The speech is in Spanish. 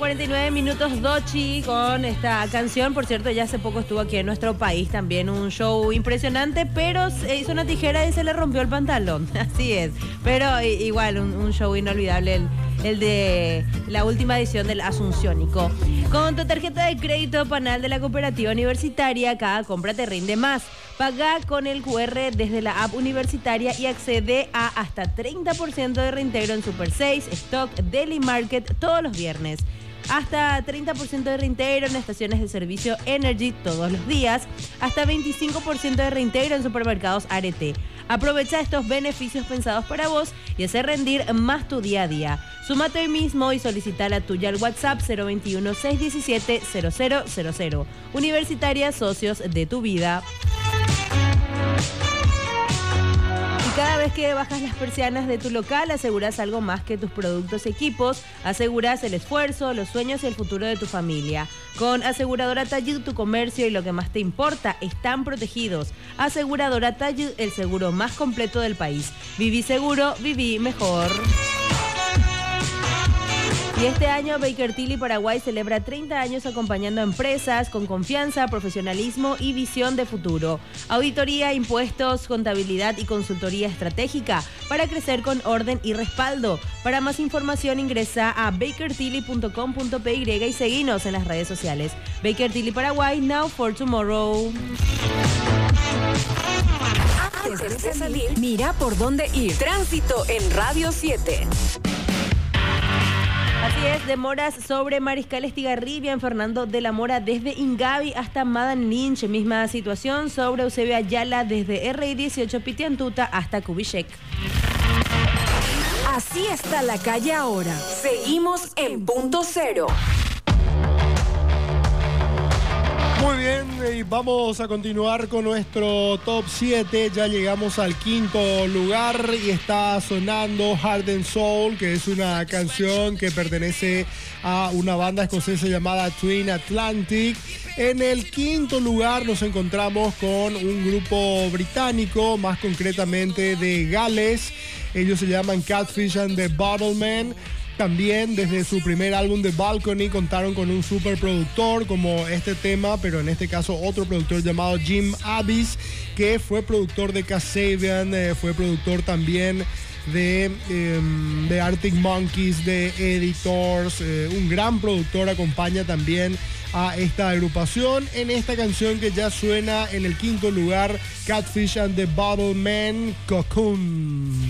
49 minutos Doechii con esta canción. Por cierto, ya hace poco estuvo aquí en nuestro país también, un show impresionante, pero hizo una tijera y se le rompió el pantalón. Así es. Pero igual, un show inolvidable, el de la última edición del Asunciónico. Con tu tarjeta de crédito Panal de la Cooperativa Universitaria, cada compra te rinde más. Paga con el QR desde la app universitaria y accede a hasta 30% de reintegro en Super 6, Stock, Deli Market todos los viernes. Hasta 30% de reintegro en estaciones de servicio Energy todos los días. Hasta 25% de reintegro en supermercados Arete. Aprovecha estos beneficios pensados para vos y hacer rendir más tu día a día. Súmate hoy mismo y solicita la tuya al WhatsApp 021-617-0000. Universitaria, socios de tu vida. Cada vez que bajas las persianas de tu local, aseguras algo más que tus productos y equipos. Aseguras el esfuerzo, los sueños y el futuro de tu familia. Con Aseguradora Tayud, tu comercio y lo que más te importa están protegidos. Aseguradora Tayud, el seguro más completo del país. Viví seguro, viví mejor. Y este año Baker Tilly Paraguay celebra 30 años acompañando a empresas con confianza, profesionalismo y visión de futuro. Auditoría, impuestos, contabilidad y consultoría estratégica para crecer con orden y respaldo. Para más información ingresa a bakertilly.com.py y seguinos en las redes sociales. Baker Tilly Paraguay, now for tomorrow. Antes de salir, mira por dónde ir. Tránsito en Radio 7. Así es, demoras sobre Mariscal Estigarribia en Fernando de la Mora desde Ingavi hasta Madan Lynch. Misma situación sobre Eusebio Ayala desde RI18 Pitiantuta hasta Kubitschek. Así está la calle ahora. Seguimos en punto cero. Muy bien, y vamos a continuar con nuestro top 7. Ya llegamos al quinto lugar y está sonando Heart and Soul, que es una canción que pertenece a una banda escocesa llamada Twin Atlantic. En el quinto lugar nos encontramos con un grupo británico, más concretamente de Gales. Ellos se llaman Catfish and the Bottlemen. También desde su primer álbum The Balcony contaron con un super productor como este tema, pero en este caso otro productor llamado Jim Abyss, que fue productor de Kasabian, fue productor también de Arctic Monkeys, de Editors. Un gran productor acompaña también a esta agrupación en esta canción que ya suena en el quinto lugar, Catfish and the Bottlemen, Cocoon.